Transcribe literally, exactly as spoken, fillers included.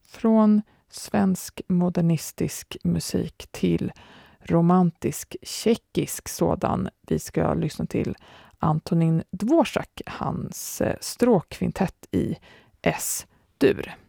från svensk modernistisk musik till romantisk tjeckisk sådan. Vi ska lyssna till Antonín Dvořák, hans stråkkvintett i S-dur.